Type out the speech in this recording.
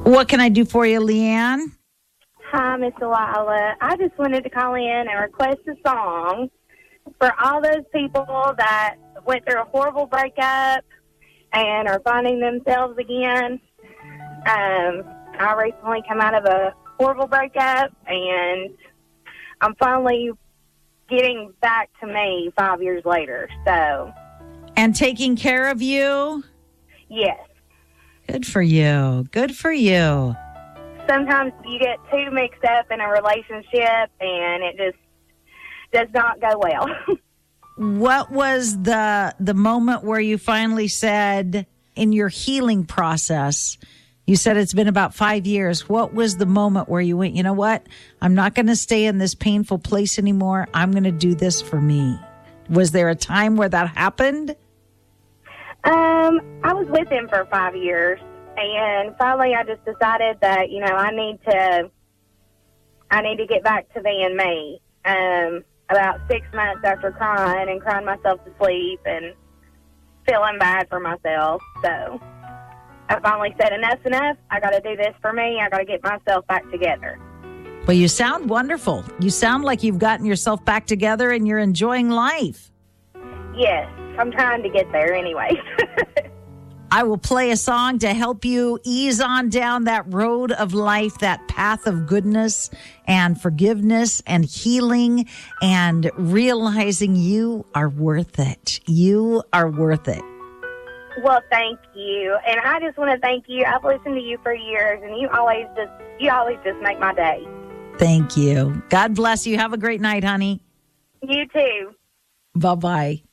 What can I do for you, Leanne? Hi, Miss Delilah. I just wanted to call in and request a song for all those people that went through a horrible breakup and are finding themselves again. I recently come out of a horrible breakup, and I'm finally getting back to me 5 years later. So, And taking care of you? yes. Good for you. Good for you. Sometimes you get too mixed up in a relationship, and it just does not go well. What was the moment where you finally said, in your healing process, you said it's been about 5 years. What was the moment where you went, you know what? I'm not going to stay in this painful place anymore. I'm going to do this for me. Was there a time where that happened? I was with him for 5 years, and finally I just decided that, I need to get back to being me. About 6 months after crying myself to sleep and feeling bad for myself. So I finally said, enough's enough. I got to do this for me. I got to get myself back together. Well, you sound wonderful. You sound like you've gotten yourself back together and you're enjoying life. Yes, I'm trying to get there anyway. I will play a song to help you ease on down that road of life, that path of goodness and forgiveness and healing and realizing you are worth it. You are worth it. Well, thank you. And I just want to thank you. I've listened to you for years, and you always just make my day. Thank you. God bless you. Have a great night, honey. You too. Bye-bye.